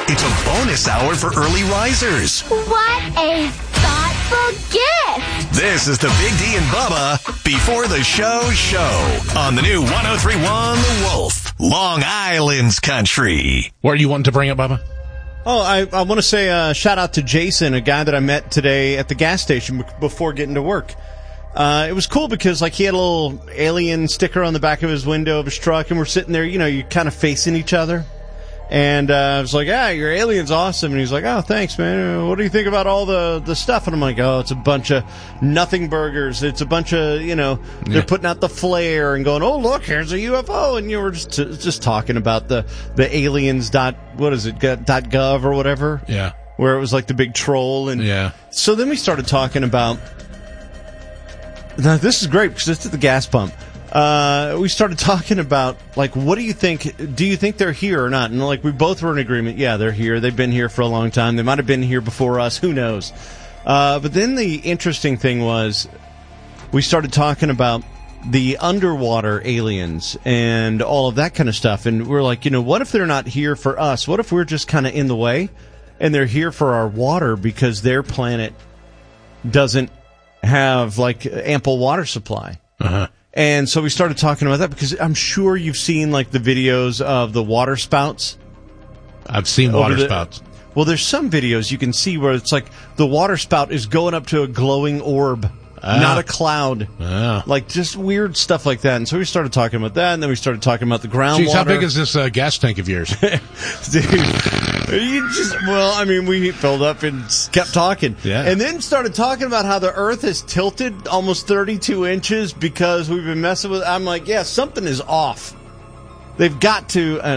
It's a bonus hour for early risers. What a thoughtful gift! This is the Big D and Bubba Before the Show on the new 103.1 The Wolf, Long Island's country. What are you wanting to bring up, Bubba? Oh, I want to say shout out to Jason, a guy that I met today at the gas station before getting to work. It was cool because he had a little alien sticker on the back of his window of his truck, and we're sitting there, you're kind of facing each other. And I was like, your alien's awesome. And he's like, oh, thanks, man. What do you think about all the stuff? And I'm like, it's a bunch of nothing burgers. It's a bunch of, they're putting out the flare and going, oh, look, here's a UFO. And we're just talking about the aliens .gov or whatever. Yeah. Where it was like the big troll. And yeah. So then we started talking about, now this is great because it's at the gas pump. We started talking about, what do you think? Do you think they're here or not? And, we both were in agreement. Yeah, they're here. They've been here for a long time. They might have been here before us. Who knows? But then the interesting thing was we started talking about the underwater aliens and all of that kind of stuff. And we're like, what if they're not here for us? What if we're just kind of in the way and they're here for our water because their planet doesn't have, ample water supply? Uh-huh. And so we started talking about that because I'm sure you've seen, the videos of the water spouts. I've seen water spouts. Well, there's some videos you can see where it's the water spout is going up to a glowing orb, not a cloud. Just weird stuff like that. And so we started talking about that, and then we started talking about the groundwater. Jeez, how big is this gas tank of yours? Dude, we filled up and kept talking. Yeah. And then started talking about how the Earth is tilted almost 32 inches because we've been messing with it. I'm like, something is off. They've got to...